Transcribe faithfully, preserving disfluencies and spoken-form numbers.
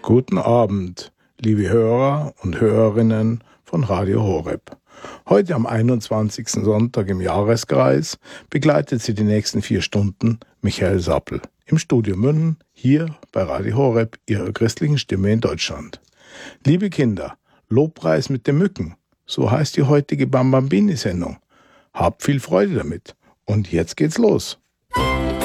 Guten Abend, liebe Hörer und Hörerinnen von Radio Horeb. Heute am einundzwanzigsten Sonntag im Jahreskreis begleitet Sie die nächsten vier Stunden Michael Sappel im Studio München, hier bei Radio Horeb, Ihrer christlichen Stimme in Deutschland. Liebe Kinder, Lobpreis mit den Mücken, so heißt die heutige Bambambini-Sendung. Habt viel Freude damit und jetzt geht's los.